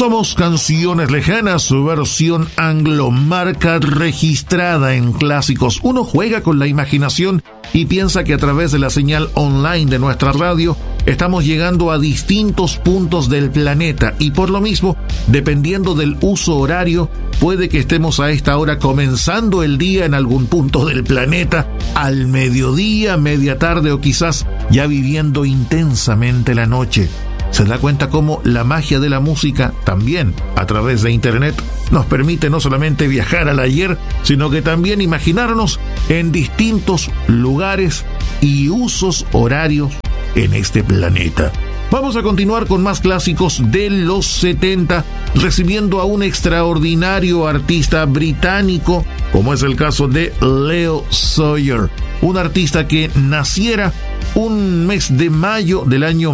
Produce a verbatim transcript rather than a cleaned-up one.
Somos Canciones Lejanas, su versión anglo, marca registrada en clásicos. Uno juega con la imaginación y piensa que a través de la señal online de nuestra radio estamos llegando a distintos puntos del planeta y por lo mismo, dependiendo del uso horario, puede que estemos a esta hora comenzando el día en algún punto del planeta, al mediodía, media tarde o quizás ya viviendo intensamente la noche. Se da cuenta cómo la magia de la música también, a través de internet, nos permite no solamente viajar al ayer, sino que también imaginarnos en distintos lugares y usos horarios en este planeta. Vamos a continuar con más clásicos de los setenta, recibiendo a un extraordinario artista británico, como es el caso de Leo Sayer, un artista que naciera un mes de mayo del año